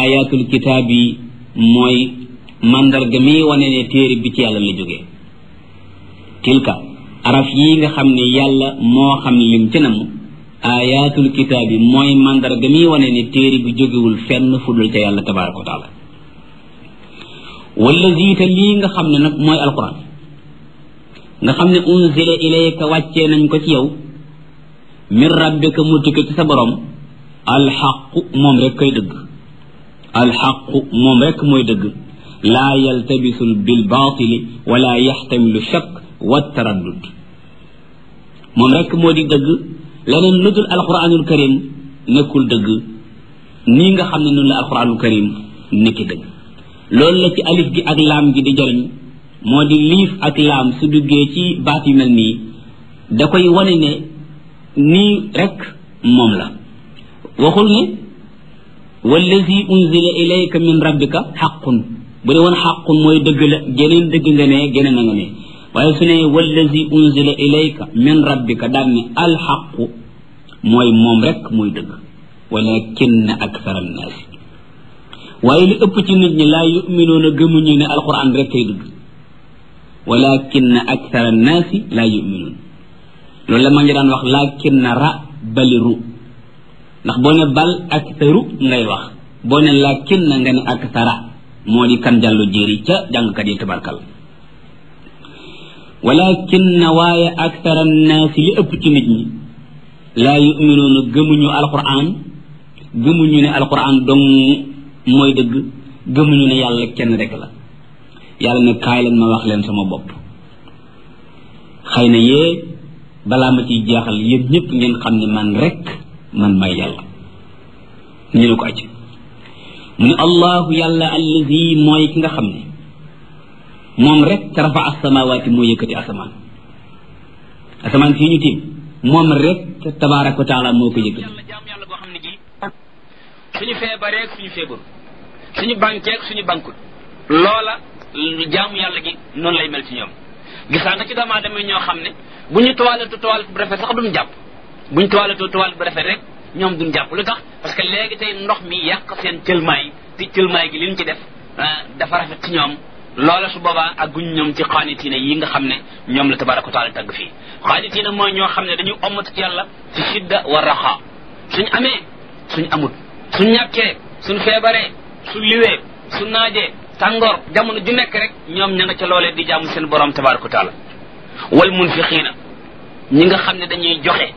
ayatul kitaabi mooy mandarga mi wane ne téere bi ci yàlla la jógee tilka araf yi nga xam ne yàlla moo xam lim ci nam ayatul kitaabi mooy mandarga mi wane ne téere bi jógewul fenn fudul ca yàlla tabaraka wa taala wallazi te lii nga xam ne nag mooy alquran nga xam ne unzila ilayka wàccee nañ ko ci yow min rabbika mu tukke ci sa borom alxaqu moom rek koy dëgg alxaqu moom rek mooy dëgg laa yaltabisul bil baatili wala yaxtamilu shakk wa taraddud moom rek moo di dëgg leneen lu dul alquranul karim nekkul dëgg nii nga xam ne noonu la alquranul karim nekki dëgg loolu la ci alif gi ak laam gi di jariñ moo di liif ak laam su duggee ci baat yu mel nii da koy wane ne nii rek moom la waxul ne wallazi unzila ilayka min rabbika xaqun bu dee woon xaqun mooy dëgg la geneen dëgg nga ne geneen a nga ne waaye su ne wallazi unzila ilayka min rabbika daan ne alxaqu mooy moom rek mooy dëgg walakinna akthara annaasi waaye li ëpp ci nit ñi laa yuminuuna gëmuñu ne alquran rek kay dëgg walakinna akthara annaasi laa yuminuun loolu la ma ngi daan wax lakinna ra bali ru ndax boo ne bal aktharu ngay wax boo ne lakinna nga ne akthara moo di kan jàllu jéeri ca jàngkat yi tabarkal walakinna waaye akthara annaasi li ëpp ci nit ñi laa yuminuuna gëmuñu alquran gëmuñu ne alquran dong mooy dëgg gëmuñu ne yàlla kenn rek la yàlla ne kaay leen ma wax leen sama bopp xëy na yee balaa ma ciy jeexal yéen ñëpp ngeen xam ne man rek man may yàlla ñu ne ko acc mu ne allahu yàlla allazi mooy ki nga xam ne moom rek rafa asamawaati moo yëkkati asamaan fii ñu tiim moom rek tabaraka wa taala moo ko yëkkati yàlla boo xam ne gi suñu feebareeg suñu feebar suñu bankeeg suñu bankul loola jaamu yàlla gi noonu lay mel ci ñoom gisaa nga ci doomu aadama ñoo xam ne bu ñu toilette bu rafet sax duñ jàpp bu ñu toilette bu rafet rek ñoom duñ jàpp lu tax parce que léegi tey ndox mi yàq seen cëlmaay te cëlmaay gi li ñu ci def dafa rafet ci ñoom loola su boobaa ak guñ ñoom ci xaanitiina yi nga xam ne ñoom la tabaraka wa taala tagg fii xaanitiina mooy ñoo xam ne dañu omat ci yàlla ci shidda wa raxa suñ amee suñ amut suñ ñàkkee suñ feebaree su liwee su naajee tàngoor jamono ju nekk rek ñoom ña nga ca loolee di jaamu seen borom tabaraka wa taala wal munfiqiina ñi nga xam ne dañuy joxe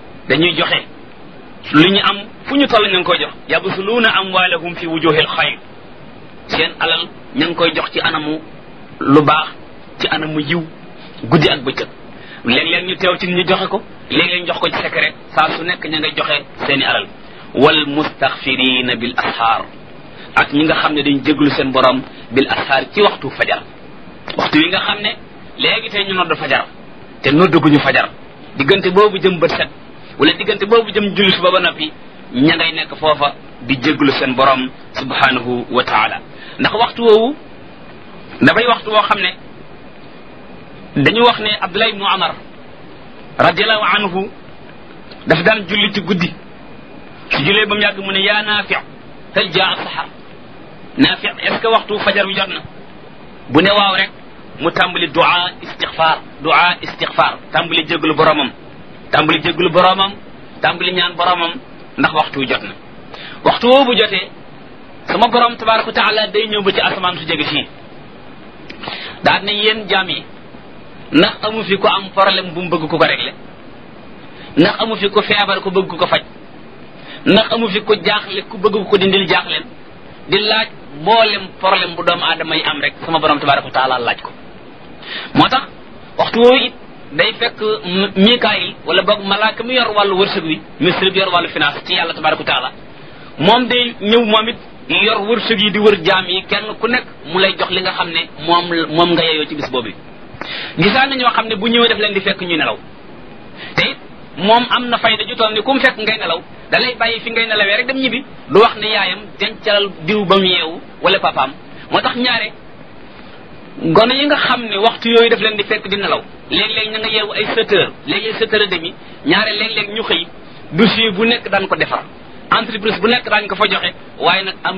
lu ñu am fu ñu toll ña ngi koy jox yabsuluuna amwaalahum fi wujuhil xayr seen alal ña ngi koy jox ci anamu lu baax ci anamu yiw guddi ak bëccëg léeg-léeg ñu teew ci ñu joxe ko léeg-léeg ñu jox ko ci secret saa su nekk ña ngay joxe seeni alal wal mustaxfirina bil ashaar ak ñi nga xam ne dañ jéglu seen borom bil ashaar ci waxtu fajar waxtu yi nga xam ne léegi tey ñu nodd fajar te nodduguñu fajar diggante boobu jëm bët set wala diggante boobu jëm julli suba ba noppi ña ngay nekk foofa di jéglu seen borom subhanahu wa taala ndax waxtu woowu dafay waxtu woo xam ne dañu wax ne Abdullah ibnu Umar radiallahu anhu daf daan julli ci guddi su jullee ba mu yàgg mu ne yaa Naafi hal jaa sahar Naafi est-ce que waxtu fajar bi jot na bu ne waaw rek mu tàmbali du'a istighfar tàmbali jéglu boromam tàmbali ñaan boromam ndax waxtu jot na waxtu woo bu jotee sama borom tabaraka wa taala day ñëw ba ci asamaan su jege fii daal ne yéen jaam yi ndax amu fi ko am problème bu mu bëgg ko régler ndax amu fi ko feebar ko bëgg ko faj ndax amu fi ko jaaxle ku bëgg ko dindil jaaxleen di laaj mboolem problème bu doomu aadama yi am rek sama borom tabaraka wa taala laaj ko moo tax waxtu woowu it day fekk Mikaayil wala boog malaaka mi yor wàllu wërsëg wi ministre bi yor wàllu finance ci yàlla tabaraka wa taala moom day ñëw moom it yor wërsëg yi di wër jaam yi kenn ku nekk mu lay jox li nga xam ne moom nga yeyoo ci bis boobu gisaan na ñoo xam ne bu ñëwee def leen di fekk ñuy nelaw te it moom am na fayda ju toll ni ku mu fekk ngay nelaw da lay bàyyi fi ngay nelawee rek dem ñibbi du wax ne yaayam dencalal diw ba mu yeewu wala papaam moo tax ñaare gone yi nga xam ne waxtu yooyu daf leen di fekk di nelaw léeg-léeg ña nga yeewu ay 7 heures léeg-léeg 7 heures et demi ñaare léeg-léeg ñu xëy dossier bu nekk daan ko defar entreprise bu nekk daañ ko fa joxe waaye nag am